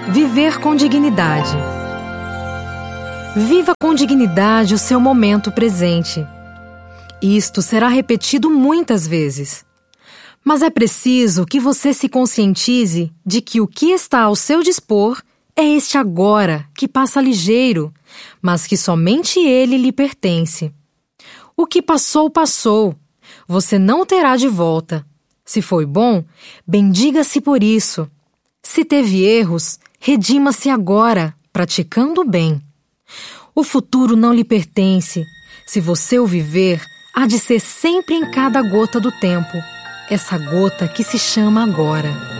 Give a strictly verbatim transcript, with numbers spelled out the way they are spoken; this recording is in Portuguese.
Viver com dignidade. Viva com dignidade o seu momento presente. Isto será repetido muitas vezes. Mas é preciso que você se conscientize de que o que está ao seu dispor é este agora, que passa ligeiro, mas que somente ele lhe pertence. O que passou, passou. Você não terá de volta. Se foi bom, bendiga-se por isso. Se teve erros, redima-se agora, praticando o bem. O futuro não lhe pertence. Se você o viver, há de ser sempre em cada gota do tempo. Essa gota que se chama agora.